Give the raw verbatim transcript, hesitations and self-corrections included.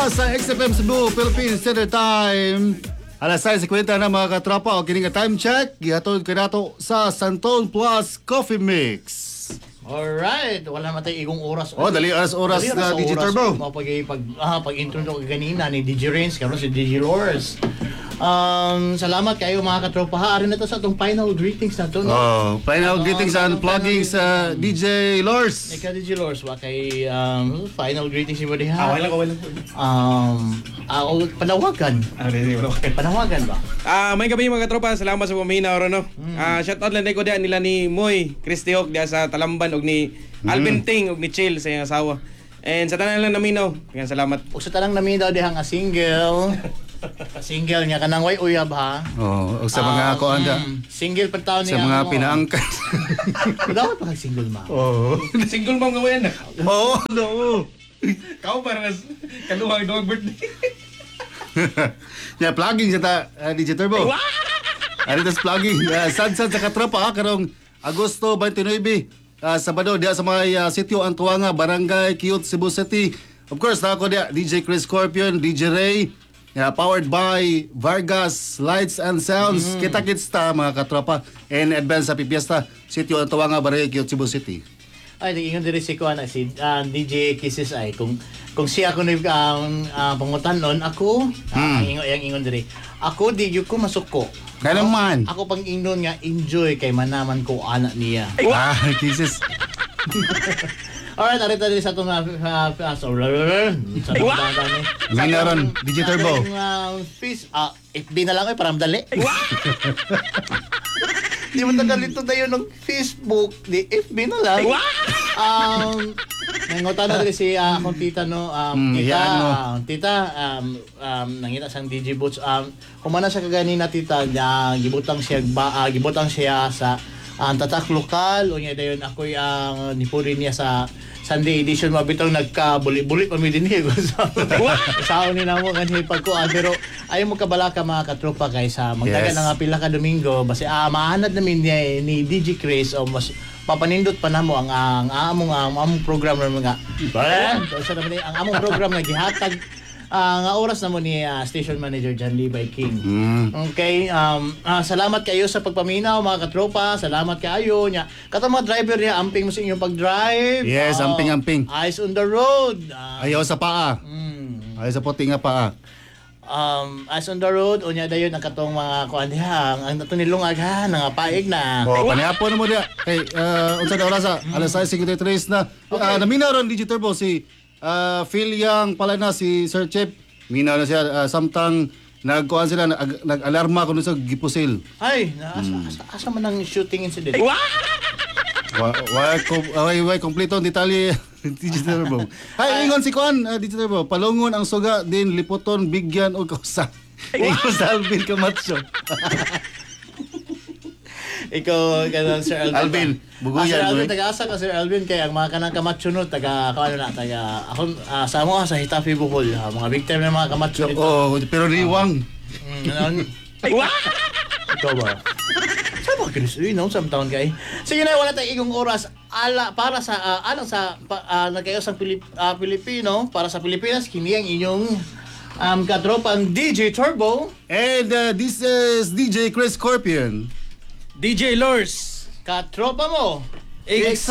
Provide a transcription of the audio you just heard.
sa X F M Cebu, Philippines Standard Time. Alas sais kwenta na mga katropa o kini nga time check. Gihatod ka nato sa Santon Plus Coffee Mix. Alright, wala naman tayo igong oras. Oh, dali oras oras Dali na sa D J oras. Turbo. Mga Pag, pag, ah, pag-intro nyo kanina ni D J Renz, karon si D J Lors. Um, salamat kayo mga katropa. Ha, arin na to sa itong final greetings na to. No? Oh, final Ano, greetings and final plugging sa D J Lors. Ika D J Lors, wa kay um, final greetings ni Buddy ha. Ah, wala ko, wala ko. Um, ah, o, panawagan. Ah, hindi, wala ko. Panawagan ba? Ah, may gabi mga katropa, salamat sa pamina oro no. Ah, shout out lang ko dia nila ni Moy, Christy Hawk dia sa Talamban og ni Alvin Ting og ni Chill sa iyang asawa. And sa tanan lang naminaw. Kaya salamat. O sa tanang namin daw dihang nga single. Single niya kanang way uyab ha. Oh, o sa mga Um, ako anda. mm, single pa taon Sa niya. mga ano. pinaangkat. Dapat pa kag single ma. Oh. Single mom gawayan na. Oh, no. Kau para mas kaluhang dog birthday. Yeah, plugging sa ta uh, D J Turbo. Ano tas plugging? Uh, sad-sad sa katropa ha, karong Agosto twenty-nine. Uh, Sabado diya sa mga uh, sitio Antuanga, Barangay Cute, Cebu City. Of course, na ako diya D J Chris Scorpion, D J Ray, uh, powered by Vargas Lights and Sounds. Mm. Kita-kits ta mga katropa. And advance sa Pipiesta, sitio Antuanga, Barangay Cute, Cebu City. Ay, ingon diri si Kuan si uh, D J Kisses ay kung kung siya ko nag um, uh, pangutanon ako, uh, Hmm. ingon yang ingon diri. Ako di gyud ko masuko. Kaya naman. Ako pang ingnon nga enjoy kay manaman ko anak niya. Ah, kisses. Alright, arita diri sa itong uh, uh, uh, so, sa mga Linaron, D J Turbo. Uh, fish, uh, F B na lang ay para madali. Di mo tagalito tayo ng Facebook, di F B na lang. Um, nangutan na rin si uh, akong tita no, um, Mm, tita, yan, no. uh, tita, um, um, nangita sang D J Boots, um, humana siya kaganina tita, na gibutang siya, ba, uh, gibutang siya sa ang uh, tatak lokal, o niya dayon ako'y ang uh, nipuri niya sa Sunday edition, mabitong nagka-buli-buli pa mi din niya. Sao ni namo kanhi pagkuan, pero ayaw mo kabala ka mga katropa kaysa magdaga Yes. na nga pila ka Domingo, basi ah, mahanad namin niya eh, ni D J Chris o mas papanindot pa namo ang ang among ang among program na mga so, sa naman eh, ang among program nga gihatag ah, nga oras namo ni ah, station manager John Levi King. Mm. Okay, um ah, salamat kayo sa pagpaminaw mga katropa, salamat kayo nya. Katong mga driver niya amping mo sa inyong pag-drive. Yes, Ah, amping-amping. Eyes on the road. Ah, Ayaw sa paa. mm, Ayaw sa puti nga paa. um eyes on the road unya dayon ang katong mga kuan diha ang nato nilungag ha nga paig na. Oh, panihapon mo dia. Kay uh, unsa na oras sa alas sais fifty-three na. Uh, namina ron D J Turbo si uh, Phil Yang pala na si Sir Chip. Mina na siya uh, samtang nagkuan sila nag, nag-alarma kuno sa gipusil. Ay, asa, asa, asa man ang shooting incident? Wa wa ko- way way kompleto ang detalye D J Turbo. Hay ingon si kuan uh, D J Turbo, palungon ang suga din lipoton bigyan og kausa. Ingon sa Alvin Camacho. Ikaw, kanang Sir Alvin. Alvin, ah, buguyan Sir mo, Alvin, eh. taga-asa ka Sir Alvin, kaya ang mga kanang kamacho no, taga, ano na, taga, ako, ah, sa mo, sa Hitafi Bukol, ah, mga victim ng mga kamacho nito. Oh, pero riwang. Mm, ano, ikaw ba? Saan ba Chris? Uy, no, sa taon kay. Sige na, wala tayong igong oras ala, para sa, uh, alang sa, pa, uh, nagkayo sa Pilip, ah, Pilipino, para sa Pilipinas, kini ang inyong um, katropang D J Turbo. And uh, this is D J Chris Scorpion. D J Lors. Katropa mo. X